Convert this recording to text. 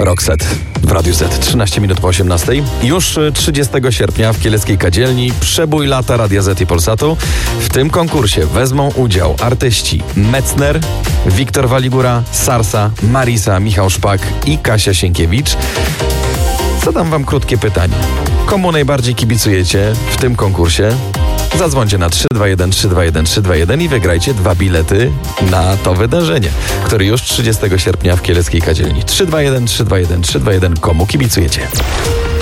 Roxette w Radiu Z. 13 minut po 18. Już 30 sierpnia w Kieleckiej Kadzielni przebój lata Radia Z i Polsatu. W tym konkursie wezmą udział artyści Metzner, Wiktor Waligura, Sarsa, Marisa, Michał Szpak i Kasia Sienkiewicz. Zadam wam krótkie pytanie. Komu najbardziej kibicujecie w tym konkursie? Zadzwońcie na 321 321 321 i wygrajcie 2 bilety na to wydarzenie, które już 30 sierpnia w Kieleckiej Kadzielni. 321 321 321. Komu kibicujecie?